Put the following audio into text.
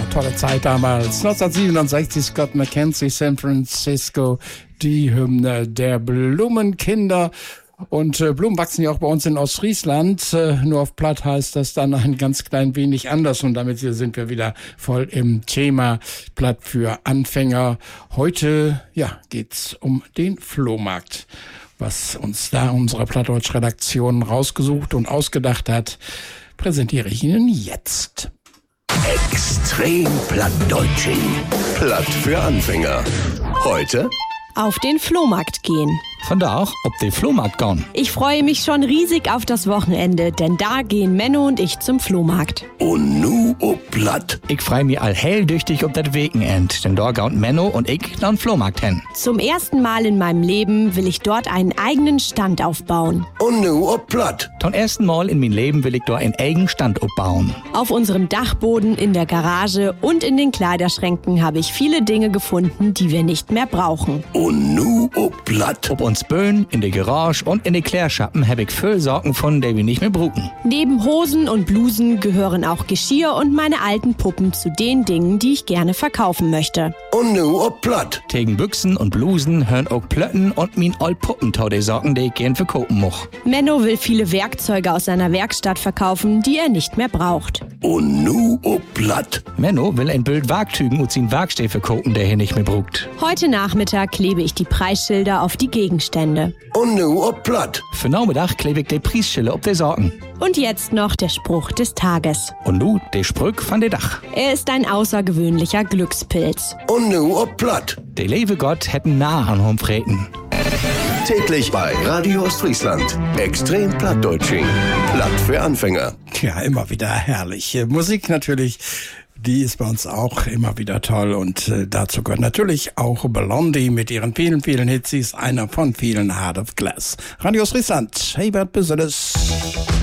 tolle Zeit damals. 1967 Scott McKenzie, San Francisco, die Hymne der Blumenkinder. Und Blumen wachsen ja auch bei uns in Ostfriesland. Nur auf Platt heißt das dann ein ganz klein wenig anders. Und damit sind wir wieder voll im Thema Platt für Anfänger. Heute geht's um den Flohmarkt. Was uns da unsere Plattdeutsch-Redaktion rausgesucht und ausgedacht hat, präsentiere ich Ihnen jetzt. Extrem Plattdeutsching. Platt für Anfänger. Heute auf den Flohmarkt gehen. Von da auch auf den Flohmarkt gehen. Ich freue mich schon riesig auf das Wochenende, denn da gehen Menno und ich zum Flohmarkt. Und nu ob Platt. Ich freue mich all helldüchtig auf das Weekend, denn da gehen Menno und ich dann Flohmarkt hin. Zum ersten Mal in meinem Leben will ich dort einen eigenen Stand aufbauen. Und nu ob Platt. Zum ersten Mal in meinem Leben will ich dort einen eigenen Stand aufbauen. Auf unserem Dachboden, in der Garage und in den Kleiderschränken habe ich viele Dinge gefunden, die wir nicht mehr brauchen. Und nu ob Platt. Ob uns Böen, in der Garage und in den Klärschappen habe ich viel Sorgen von, die wir nicht mehr brauchen. Neben Hosen und Blusen gehören auch Geschirr und meine alten Puppen zu den Dingen, die ich gerne verkaufen möchte. Und nu ob Platt. Tegen Büchsen und Blusen hören auch Plötten und min old Puppentau die Sorgen, die ich gern verkaufen moch. Menno will viele Werkzeuge aus seiner Werkstatt verkaufen, die er nicht mehr braucht. Und nu ob Platt. Menno will ein Bild Wagtügen und sein Wagsteh verkaufen, der hier nicht mehr braucht. Heute Nachmittag klebe ich die Preisschilder auf die Gegenstände. Und nu ob Platt. Für Nachmittag klebe ich die Preisschilder auf die Sorgen. Und jetzt noch der Spruch des Tages. Und nu der Sprück von der Dach. Er ist ein außergewöhnlicher Glückspilz. Und nu ob Platt. Der liebe Gott hätten nah an Homfreten. Täglich bei Radio Ostfriesland. Extrem Plattdeutsching. Platt für Anfänger. Ja, immer wieder herrlich. Musik natürlich, die ist bei uns auch immer wieder toll. Und dazu gehört natürlich auch Blondie mit ihren vielen, vielen Hits. Sie ist einer von vielen Heart of Glass. Radio Ostfriesland, Hebert Beseles.